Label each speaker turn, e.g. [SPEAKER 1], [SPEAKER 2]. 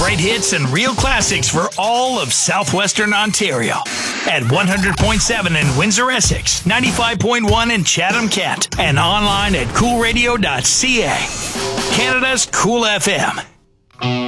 [SPEAKER 1] right hits and real classics for all of southwestern Ontario. At 100.7 in Windsor, Essex, 95.1 in Chatham, Kent, and online at coolradio.ca. Canada's Cool FM.